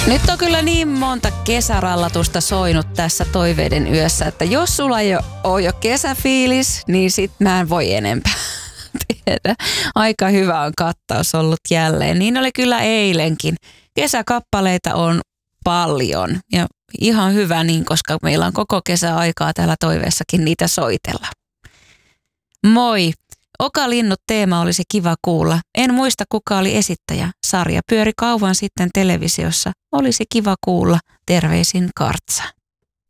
Nyt on kyllä niin monta kesärallatusta soinut tässä toiveiden yössä, että jos sulla ei ole jo kesäfiilis, niin sit mä en voi enempää. Tiedä. Aika hyvä on kattaus ollut jälleen. Niin oli kyllä eilenkin. Kesäkappaleita on paljon ja ihan hyvä niin, koska meillä on koko kesä aikaa täällä toiveessakin niitä soitella. Moi! Oka Linnut teema olisi kiva kuulla. En muista kuka oli esittäjä. Sarja pyöri kauan sitten televisiossa. Olisi kiva kuulla. Terveisin Kartsa.